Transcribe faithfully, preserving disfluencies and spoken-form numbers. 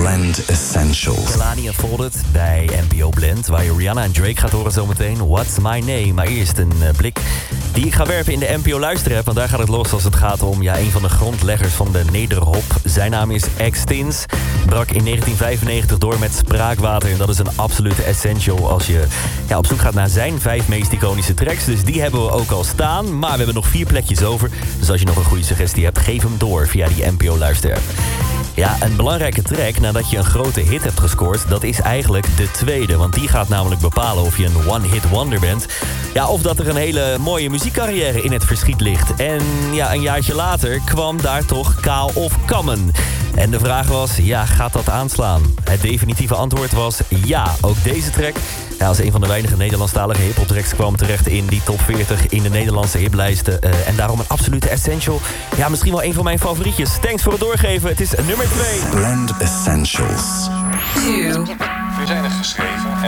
Blend Essentials. Kehlani Unfolded bij N P O Blend, waar je Rihanna en Drake gaat horen zometeen. What's My Name? Maar eerst een uh, blik die ik ga werpen in de N P O luisterapp. Want daar gaat het los als het gaat om ja, een van de grondleggers van de nederhop. Zijn naam is X-Tins. Brak in negentien vijfennegentig door met Spraakwater. En dat is een absolute essential als je ja, op zoek gaat naar zijn vijf meest iconische tracks. Dus die hebben we ook al staan. Maar we hebben nog vier plekjes over. Dus als je nog een goede suggestie hebt, geef hem door via die N P O luisterapp. Ja, een belangrijke track nadat je een grote hit hebt gescoord, dat is eigenlijk de tweede. Want die gaat namelijk bepalen of je een one-hit wonder bent. Ja, of dat er een hele mooie muziekcarrière in het verschiet ligt. En ja, een jaartje later kwam daar toch Kaal of Kammen. En de vraag was, ja, gaat dat aanslaan? Het definitieve antwoord was ja. Ook deze track, ja, als een van de weinige Nederlandstalige hiphop tracks, kwam terecht in die top veertig in de Nederlandse hitlijsten. Uh, en daarom een absolute essential. Ja, misschien wel een van mijn favorietjes. Thanks voor het doorgeven. Het is nummer twee. Blend Essentials. Two.